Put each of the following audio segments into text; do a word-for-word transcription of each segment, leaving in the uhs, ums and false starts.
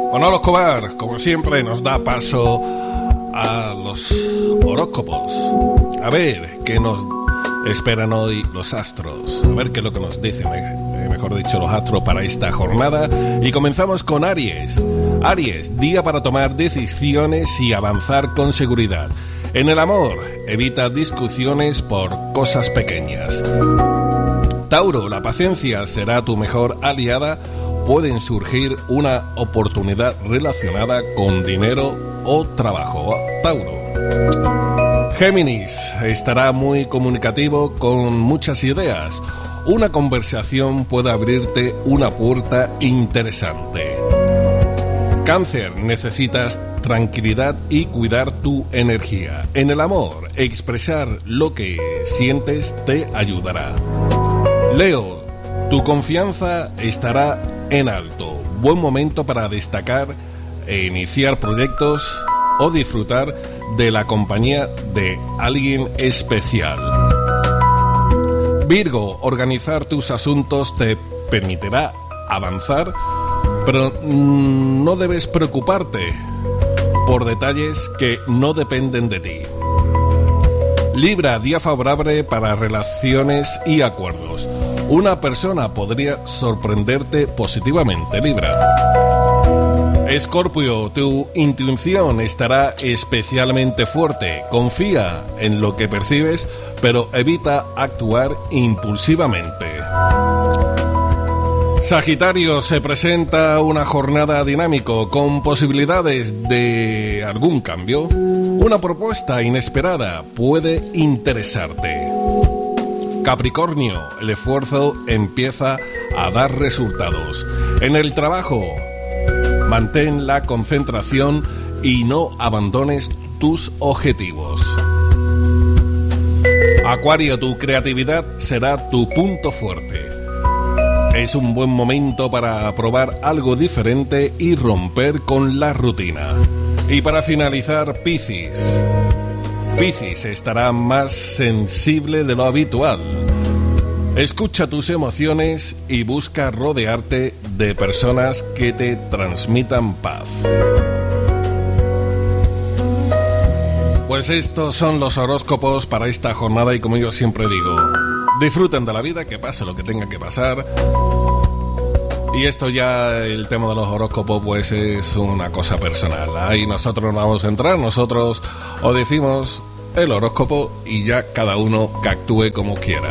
Manolo Escobar, como siempre, nos da paso a los horóscopos. A ver qué nos esperan hoy los astros. A ver qué es lo que nos dicen, mejor dicho, los astros para esta jornada. Y comenzamos con Aries. Aries, día para tomar decisiones y avanzar con seguridad. En el amor, evita discusiones por cosas pequeñas. Tauro, la paciencia será tu mejor aliada. Pueden surgir una oportunidad relacionada con dinero o trabajo. Tauro. Géminis, estará muy comunicativo con muchas ideas. Una conversación puede abrirte una puerta interesante. Cáncer, necesitas tranquilidad y cuidar tu energía. En el amor, expresar lo que sientes te ayudará. Leo, tu confianza estará en alto. Buen momento para destacar e iniciar proyectos o disfrutar de la compañía de alguien especial. Virgo, organizar tus asuntos te permitirá avanzar, pero no debes preocuparte por detalles que no dependen de ti. Libra, día favorable para relaciones y acuerdos. Una persona podría sorprenderte positivamente, Libra. Escorpio, tu intuición estará especialmente fuerte. Confía en lo que percibes, pero evita actuar impulsivamente. Sagitario, se presenta una jornada dinámico con posibilidades de algún cambio. Una propuesta inesperada puede interesarte. Capricornio, el esfuerzo empieza a dar resultados. En el trabajo, mantén la concentración y no abandones tus objetivos. Acuario, tu creatividad será tu punto fuerte. Es un buen momento para probar algo diferente y romper con la rutina. Y para finalizar, Piscis. Piscis estará más sensible de lo habitual. Escucha tus emociones y busca rodearte de personas que te transmitan paz. Pues estos son los horóscopos para esta jornada y como yo siempre digo, disfruten de la vida, que pase lo que tenga que pasar. Y esto ya, el tema de los horóscopos, pues es una cosa personal. Ahí nosotros no vamos a entrar, nosotros os decimos el horóscopo y ya cada uno que actúe como quiera.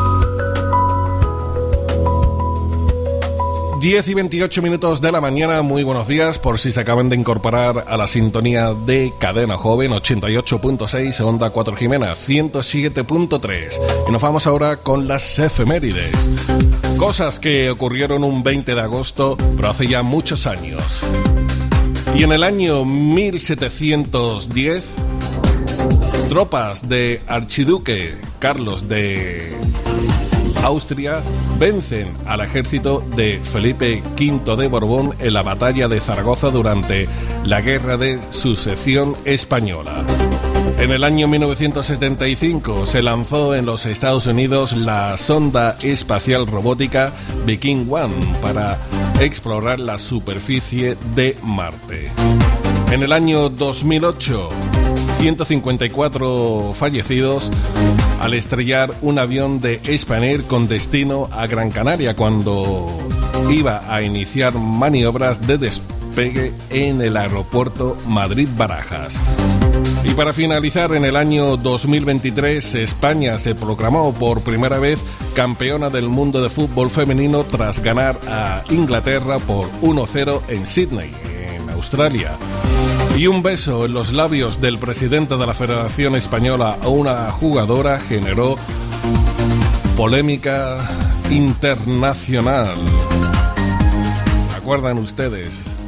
diez y veintiocho minutos de la mañana, muy buenos días por si se acaban de incorporar a la sintonía de Cadena Joven, ochenta y ocho punto seis, Onda cuatro Jimena, ciento siete punto tres. Y nos vamos ahora con las efemérides. Cosas que ocurrieron un veinte de agosto, pero hace ya muchos años. Y en el año mil setecientos diez, tropas de Archiduque Carlos de Austria vencen al ejército de Felipe quinto de Borbón en la batalla de Zaragoza durante la Guerra de Sucesión Española. En el año mil novecientos setenta y cinco se lanzó en los Estados Unidos la sonda espacial robótica Viking One para explorar la superficie de Marte. En el año dos mil ocho, ciento cincuenta y cuatro fallecidos al estrellar un avión de Spanair con destino a Gran Canaria cuando iba a iniciar maniobras de despegue en el aeropuerto Madrid-Barajas. Y para finalizar, en el año dos mil veintitrés, España se proclamó por primera vez campeona del mundo de fútbol femenino tras ganar a Inglaterra por uno cero en Sydney, en Australia. Y un beso en los labios del presidente de la Federación Española a una jugadora generó polémica internacional. ¿Se acuerdan ustedes?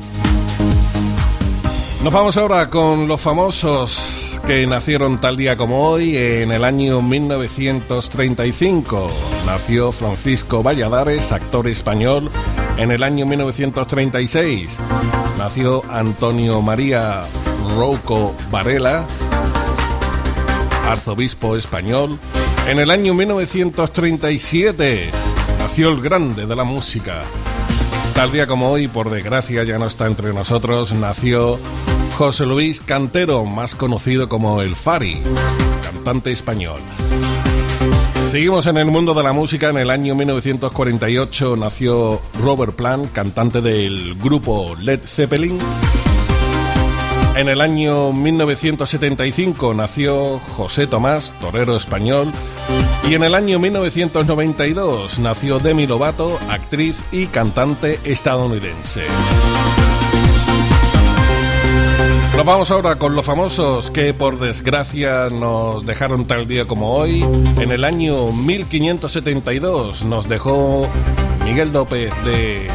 Nos vamos ahora con los famosos que nacieron tal día como hoy. En el año mil novecientos treinta y cinco nació Francisco Valladares, actor español. En el año mil novecientos treinta y seis nació Antonio María Rouco Varela, arzobispo español. En el año mil novecientos treinta y siete nació el grande de la música, Tal día como hoy, por desgracia, ya no está entre nosotros, nació José Luis Cantero, más conocido como el Fari, cantante español. Seguimos en el mundo de la música. En el año mil novecientos cuarenta y ocho nació Robert Plant, cantante del grupo Led Zeppelin. En el año mil novecientos setenta y cinco nació José Tomás, torero español. Y en el año mil novecientos noventa y dos nació Demi Lovato, actriz y cantante estadounidense. Nos vamos ahora con los famosos que por desgracia nos dejaron tal día como hoy. En el año mil quinientos setenta y dos nos dejó Miguel López de,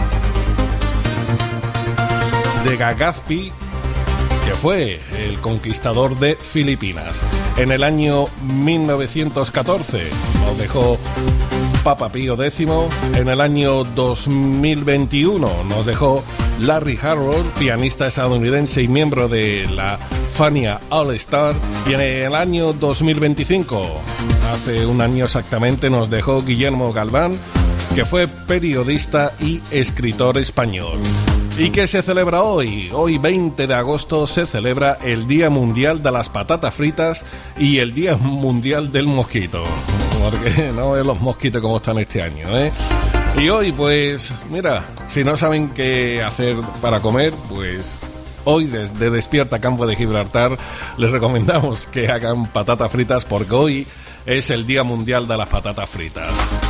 de Legazpi, que fue el conquistador de Filipinas. En el año mil novecientos catorce nos dejó Papa Pío décimo. En el año dos mil veintiuno nos dejó Larry Harlow, pianista estadounidense y miembro de la Fania All Star. Y en el año dos mil veinticinco, hace un año exactamente, nos dejó Guillermo Galván, que fue periodista y escritor español. ¿Y qué se celebra hoy? Hoy, veinte de agosto, se celebra el Día Mundial de las Patatas Fritas y el Día Mundial del Mosquito. Porque no es los mosquitos como están este año, ¿eh? Y hoy, pues, mira, si no saben qué hacer para comer, pues hoy desde Despierta Campo de Gibraltar les recomendamos que hagan patatas fritas, porque hoy es el Día Mundial de las Patatas Fritas.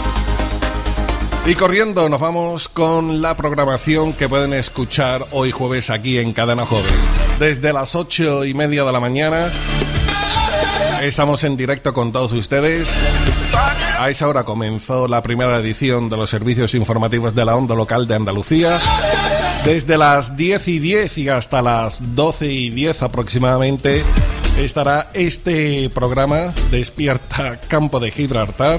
Y corriendo nos vamos con la programación que pueden escuchar hoy jueves aquí en Cadena Joven. Desde las ocho y media de la mañana estamos en directo con todos ustedes. A esa hora comenzó la primera edición de los servicios informativos de la Onda Local de Andalucía. Desde las diez y diez y hasta las doce y diez aproximadamente estará este programa Despierta Campo de Gibraltar.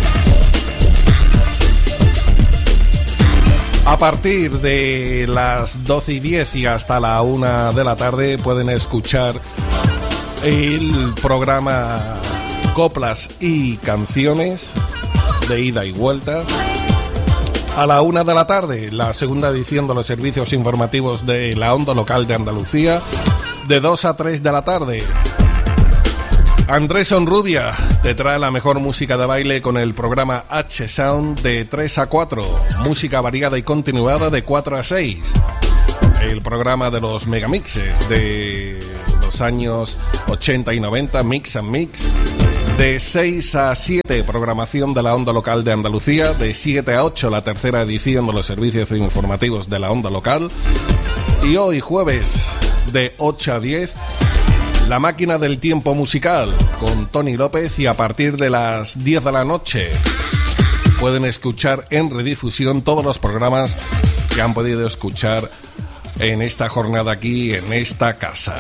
A partir de las doce y diez y hasta la una de la tarde pueden escuchar el programa Coplas y Canciones de ida y vuelta. A la una de la tarde, la segunda edición de los servicios informativos de la Onda Local de Andalucía. De dos a tres de la tarde, Andrés Onrubia te trae la mejor música de baile con el programa H-Sound de tres a cuatro. Música variada y continuada de cuatro a seis. El programa de los megamixes de los años ochenta y noventa, Mix and Mix. De seis a siete, programación de la Onda Local de Andalucía. De siete a ocho, la tercera edición de los servicios informativos de la Onda Local. Y hoy, jueves, de ocho a diez, La Máquina del Tiempo Musical con Tony López. Y a partir de las diez de la noche pueden escuchar en redifusión todos los programas que han podido escuchar en esta jornada aquí, en esta casa.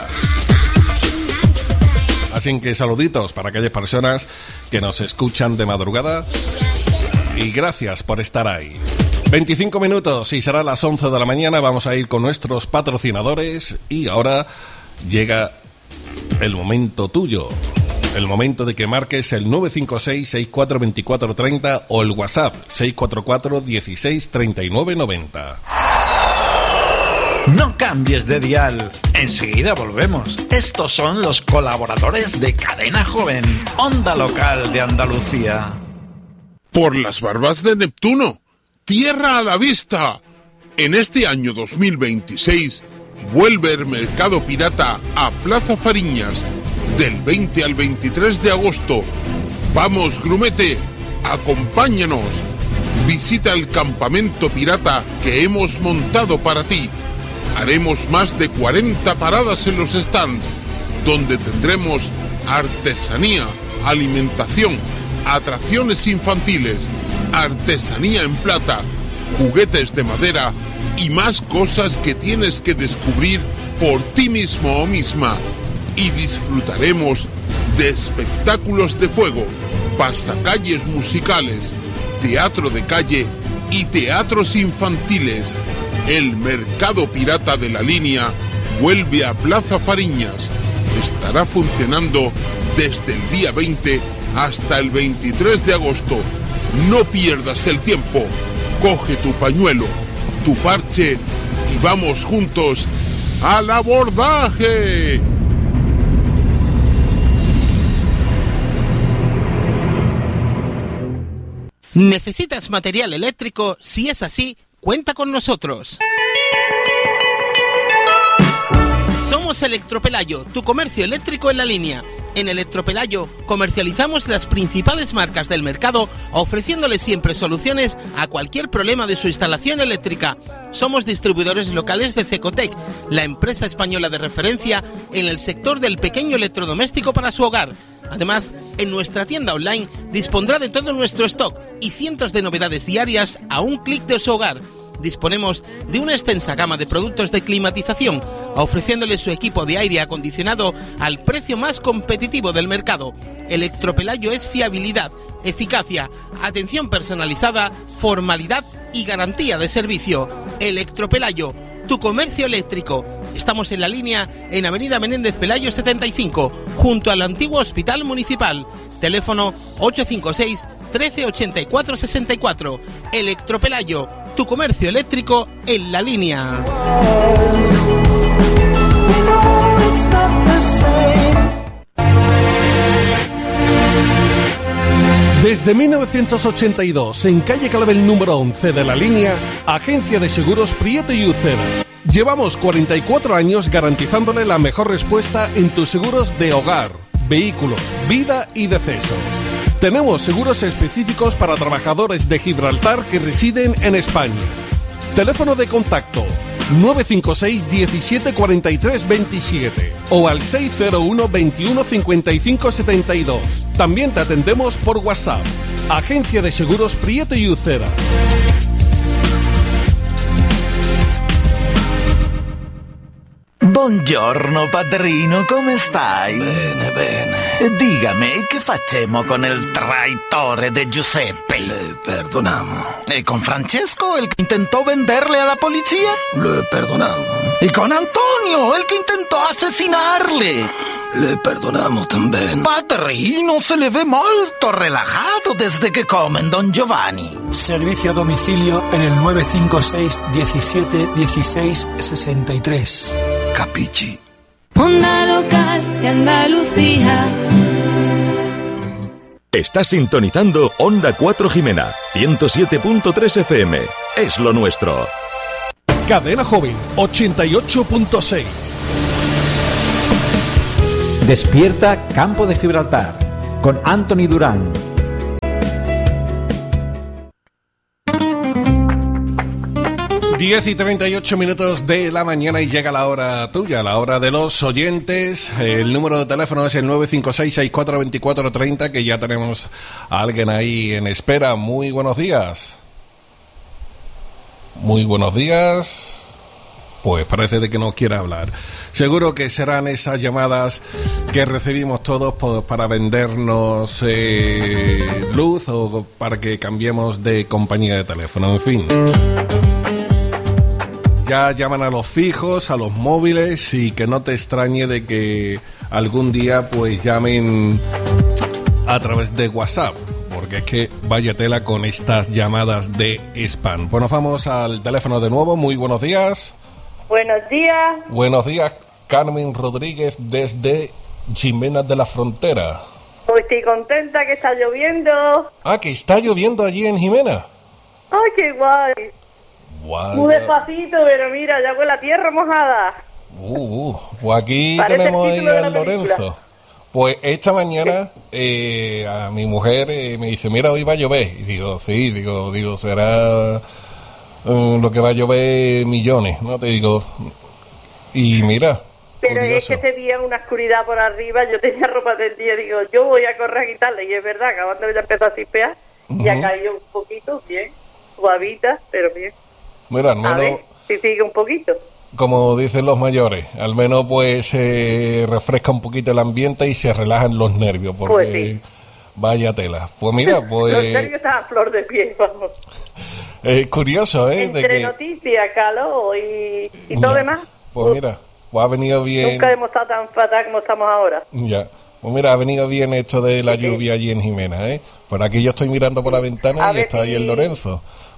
Así que saluditos para aquellas personas que nos escuchan de madrugada y gracias por estar ahí. veinticinco minutos y será las once de la mañana. Vamos a ir con nuestros patrocinadores y ahora llega el momento tuyo. El momento de que marques el nueve cinco seis, seis cuatro dos cuatro tres cero o el WhatsApp seis cuatro cuatro, dieciséis, treinta y nueve, noventa. No cambies de dial. Enseguida volvemos. Estos son los colaboradores de Cadena Joven, Onda Local de Andalucía. Por las barbas de Neptuno, tierra a la vista. En este año dos mil veintiséis vuelve el mercado pirata a Plaza Fariñas del veinte al veintitrés de agosto. Vamos, grumete, acompáñanos. Visita el campamento pirata que hemos montado para ti. Haremos más de cuarenta paradas en los stands, donde tendremos artesanía, alimentación, atracciones infantiles, artesanía en plata, juguetes de madera y más cosas que tienes que descubrir por ti mismo o misma. Y disfrutaremos de espectáculos de fuego, pasacalles musicales, teatro de calle y teatros infantiles. El mercado pirata de la línea vuelve a Plaza Fariñas. Estará funcionando desde el día veinte hasta el veintitrés de agosto. No pierdas el tiempo. Coge tu pañuelo, tu parche y vamos juntos al abordaje. ¿Necesitas material eléctrico? Si es así, cuenta con nosotros. Somos Electropelayo, tu comercio eléctrico en la línea. En Electropelayo comercializamos las principales marcas del mercado, ofreciéndole siempre soluciones a cualquier problema de su instalación eléctrica. Somos distribuidores locales de Cecotec, la empresa española de referencia en el sector del pequeño electrodoméstico para su hogar. Además, en nuestra tienda online dispondrá de todo nuestro stock y cientos de novedades diarias a un clic de su hogar. Disponemos de una extensa gama de productos de climatización, ofreciéndole su equipo de aire acondicionado al precio más competitivo del mercado. Electropelayo es fiabilidad, eficacia, atención personalizada, formalidad y garantía de servicio. Electropelayo, tu comercio eléctrico. Estamos en la línea en Avenida Menéndez Pelayo setenta y cinco, junto al antiguo Hospital Municipal. Teléfono ocho cinco seis, trece ochenta y cuatro sesenta y cuatro. Electropelayo, tu comercio eléctrico en la línea. Desde mil novecientos ochenta y dos, en calle Clavel número once de la línea, Agencia de Seguros Prieto y Uceda. Llevamos cuarenta y cuatro años garantizándole la mejor respuesta en tus seguros de hogar, vehículos, vida y decesos. Tenemos seguros específicos para trabajadores de Gibraltar que residen en España. Teléfono de contacto nueve cinco seis, diecisiete, cuarenta y tres, veintisiete o al seis cero uno, veintiuno, cincuenta y cinco, setenta y dos. También te atendemos por WhatsApp. Agencia de Seguros Prieto y Uceda. Buongiorno padrino, come stai? Bene, bene. Digami, che facciamo con il traitore de Giuseppe? Le perdonamos. ¿Y con Francesco, el que intentó venderle a la policía? Le perdonamos. ¿Y con Antonio, el que intentó asesinarle? Le perdonamos también. Padrino, se le ve molto relajado desde que comen, don Giovanni. Servicio a domicilio en el nueve cinco seis, diecisiete, dieciséis, sesenta y tres. Capichi. Onda Local de Andalucía. Estás sintonizando Onda cuatro Jimena, ciento siete punto tres F M. Es lo nuestro. Cadena Joven, ochenta y ocho punto seis. Despierta Campo de Gibraltar, con Anthony Durán. diez y treinta y ocho minutos de la mañana y llega la hora tuya, la hora de los oyentes. El número de teléfono es el nueve cinco seis, sesenta y cuatro, veinticuatro treinta, que ya tenemos a alguien ahí en espera. Muy buenos días. Muy buenos días. Pues parece de que no quiere hablar. Seguro que serán esas llamadas que recibimos todos por, para vendernos eh, luz o para que cambiemos de compañía de teléfono, en fin. Ya llaman a los fijos, a los móviles, y que no te extrañe de que algún día pues llamen a través de WhatsApp, porque es que vaya tela con estas llamadas de spam. Bueno, vamos al teléfono de nuevo. Muy buenos días. Buenos días. Buenos días, Carmen Rodríguez desde Jimena de la Frontera. Pues estoy contenta que está lloviendo. Ah, que está lloviendo allí en Jimena. Ay, qué guay. Guay. Muy despacito, pero mira, ya con la tierra mojada. Uh, uh, pues aquí Parece tenemos el ahí título de al la película. Lorenzo. Pues esta mañana eh, a mi mujer eh, me dice, mira, hoy va a llover. Y digo, sí, digo, digo, será um, lo que va a llover millones, ¿no? Te digo. Y mira, Pero curioso. es que ese día una oscuridad por arriba, yo tenía ropa tendida, digo, yo voy a correr a quitarla. Y es verdad, acabando de ya empezó a chispear, y ha Ujú. caído un poquito, bien, suavita, pero bien. Mira, al A menos, ver, si sigue un poquito. como dicen los mayores, al menos pues se refresca un poquito el ambiente y se relajan los nervios, porque Pues sí. vaya tela. Pues mira, pues Los nervios están a flor de piel, vamos. es curioso, ¿eh? De Entre que, noticias, calor y, y todo Ya. demás. Pues mira, pues ha venido bien. Nunca hemos estado tan fatal como estamos ahora. Ya. Pues mira, ha venido bien esto de la lluvia allí en Jimena, ¿eh? Por aquí yo estoy mirando por la ventana A y ver está ahí si- el Lorenzo.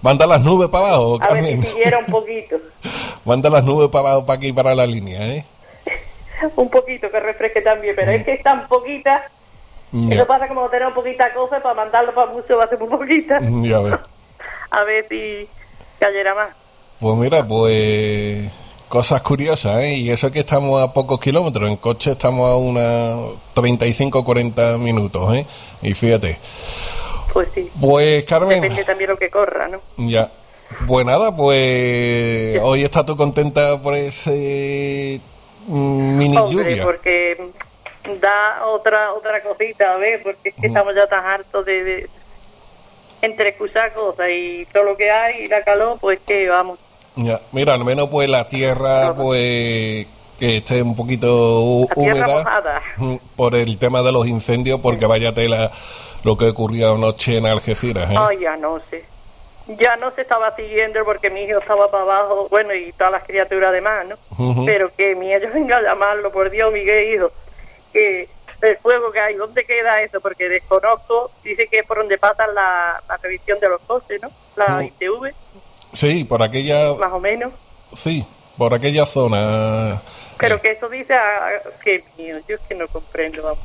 Manda las nubes para abajo, A Carmen. ver si siguiera un poquito. Manda las nubes para abajo, para aquí, para la línea, ¿eh? Un poquito, que refresque también, pero mm. es que es tan poquita. Ya. Eso pasa como tener poquita cosa, para mandarlo para mucho va a ser muy poquita. Ya ves. A ver si cayera más. Pues mira, pues cosas curiosas, ¿eh? Y eso que estamos a pocos kilómetros, en coche estamos a unas treinta y cinco, cuarenta minutos, ¿eh? Y fíjate. Pues sí. Pues Carmen. Depende también lo que corra, ¿no? Ya. Pues nada, pues ya. Hoy estás tú contenta por ese mm, mini Hombre, lluvia. Porque da otra otra cosita, a ver, porque es que mm. estamos ya tan hartos de, de entre escuchar cosas y todo lo que hay y la calor, pues que vamos. Ya, mira, al menos pues la tierra, pues que esté un poquito la tierra húmeda mojada. Por el tema de los incendios, porque vaya tela lo que ocurrió anoche en Algeciras, ¿eh? Ay, ya no sé. Ya no se estaba siguiendo porque mi hijo estaba para abajo, bueno, y todas las criaturas además, ¿no? Uh-huh. Pero que mi hijo venga a llamarlo, por Dios, Miguel, hijo, que el fuego que hay, ¿dónde queda eso? Porque desconozco, dice que es por donde pasa la, la revisión de los coches, ¿no? La uh-huh. I T V. Sí, por aquella... Más o menos. Sí, por aquella zona. Pero eh. que eso dice a, que mío, yo es que no comprendo, vamos.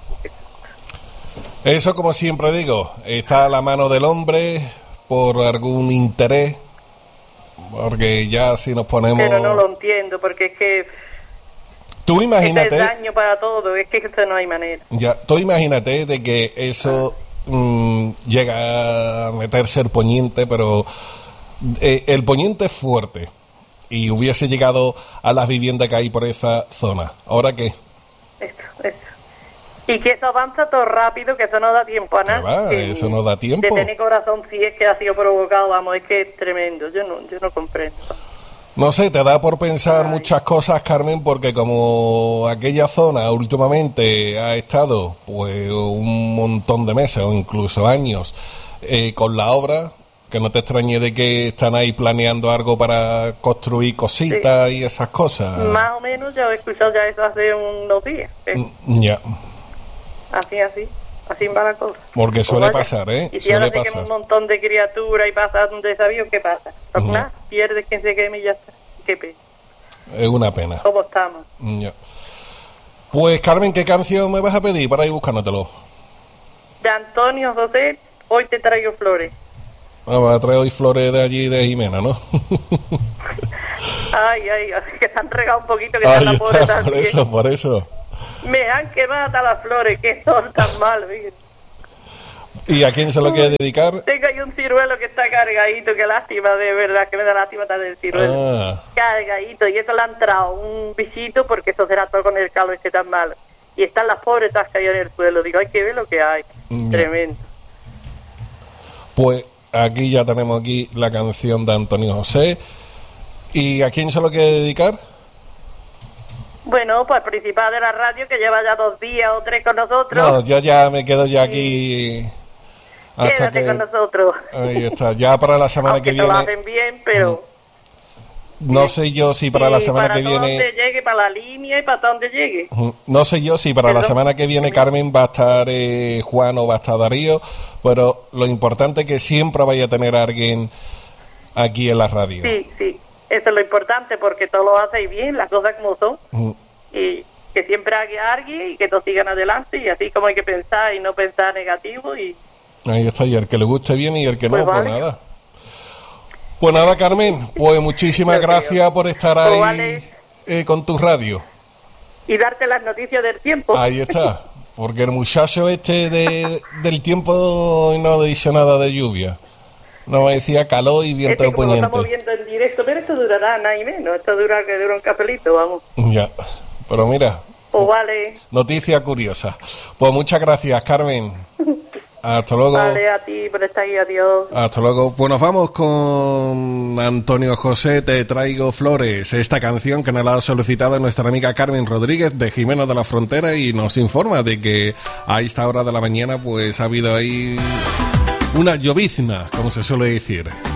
Eso, como siempre digo, está a la mano del hombre por algún interés, porque ya si nos ponemos... Pero no lo entiendo, porque es que... Tú imagínate... Es daño para todo, es que esto no hay manera. Ya, tú imagínate de que eso ah. mmm, llega a meterse el poniente, pero... Eh, el poniente es fuerte y hubiese llegado a las viviendas que hay por esa zona. ¿Ahora qué? Esto, esto. Y que eso avanza todo rápido, que eso no da tiempo a nada. Va, que, eso no da tiempo. Que tener corazón si es que ha sido provocado, vamos, es que es tremendo. Yo no, yo no comprendo. No sé, te da por pensar Ay. muchas cosas, Carmen, porque como aquella zona últimamente ha estado pues un montón de meses o incluso años eh, con la obra... Que no te extrañe de que están ahí planeando algo para construir cositas sí. y esas cosas. Más o menos, ya he escuchado ya eso hace unos días. ¿eh? Ya. Así, así. Así va la cosa. Porque suele pues pasar, ¿eh? Y si suele ahora se quema un montón de criaturas y pasa donde sabía, ¿qué pasa? Pues uh-huh. nada, pierdes quien se queme y ya está. Qué pena. Es una pena. ¿Cómo estamos? Ya. Pues, Carmen, ¿qué canción me vas a pedir para ir buscándotelo? De Antonio José, Hoy te traigo flores. Ah, va a traer hoy flores de allí de Jimena, ¿no? ay, ay, que se han regado un poquito, que ahí la pobre está, también. por eso, por eso. Me han quemado hasta las flores, que son tan mal, fíjate. ¿Y a quién se lo quiere dedicar? Tengo ahí un ciruelo que está cargadito, qué lástima, de verdad, que me da lástima estar del ciruelo. Ah. Cargadito, y eso le ha entrado un bichito, porque eso será todo con el calor este tan malo. Y están las pobres tas caídas en el suelo. Digo, hay que ver lo que hay. Mm. Tremendo. Pues aquí ya tenemos aquí la canción de Antonio José. ¿Y a quién se lo quiere dedicar? Bueno, pues al principal de la radio, que lleva ya dos días o tres con nosotros. No, yo ya me quedo ya aquí... Sí. Hasta Quédate que... con nosotros. Ahí está, ya para la semana Aunque que viene... lo hacen bien, pero... No sé yo si para sí, la semana para que viene... para donde llegue, para la línea y para donde llegue. No sé yo si para Perdón. la semana que viene, Carmen, va a estar eh, Juan o va a estar Darío, pero lo importante es que siempre vaya a tener a alguien aquí en la radio. Sí, sí, eso es lo importante, porque todo lo hacéis bien, las cosas como son, uh-huh. y que siempre haya alguien y que todos sigan adelante, y así como hay que pensar y no pensar negativo. Y ahí está, y el que le guste bien y el que no, pues, pues vale. nada. Pues nada, Carmen, pues muchísimas gracias por estar pues ahí vale. eh, con tu radio. Y darte las noticias del tiempo. Ahí está, porque el muchacho este de, del tiempo no le dicho nada de lluvia. No decía calor y viento este, como poniente. Lo estamos viendo en directo, pero esto durará nada y menos, esto dura que dura un cafelito, vamos. Ya, pero mira. Pues vale. Noticia curiosa. Pues muchas gracias, Carmen. Hasta luego. Vale, a ti por estar ahí, adiós. Hasta luego. Pues nos vamos con Antonio José, Te traigo flores. Esta canción que nos la ha solicitado nuestra amiga Carmen Rodríguez de Jimena de la Frontera y nos informa de que a esta hora de la mañana pues ha habido ahí una llovizna, como se suele decir.